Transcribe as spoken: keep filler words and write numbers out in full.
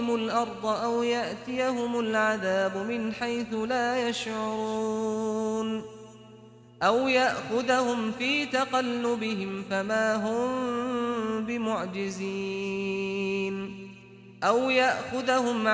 الأرض أو يأتيهم العذاب من حيث لا يشعرون أو يأخذهم في تقلبهم فما هم بمعجزين أو يأخذهم